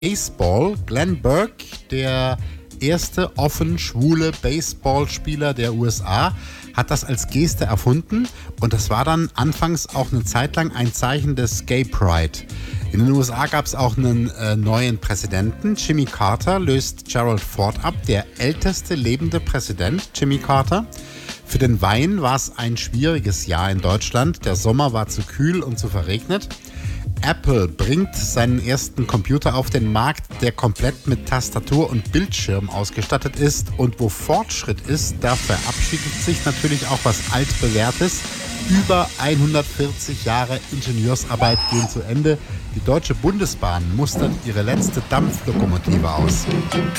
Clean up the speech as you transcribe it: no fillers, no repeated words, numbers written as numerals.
Baseball. Glenn Burke, der erste offen schwule Baseballspieler der USA, hat das als Geste erfunden und das war dann anfangs auch eine Zeit lang ein Zeichen des Gay Pride. In den USA gab es auch einen neuen Präsidenten. Jimmy Carter löst Gerald Ford ab, der älteste lebende Präsident, Jimmy Carter. Für den Wein war es ein schwieriges Jahr in Deutschland. Der Sommer war zu kühl und zu verregnet. Apple bringt seinen ersten Computer auf den Markt, der komplett mit Tastatur und Bildschirm ausgestattet ist. Und wo Fortschritt ist, da verabschiedet sich natürlich auch was Altbewährtes. Über 140 Jahre Ingenieursarbeit gehen zu Ende. Die Deutsche Bundesbahn mustert ihre letzte Dampflokomotive aus.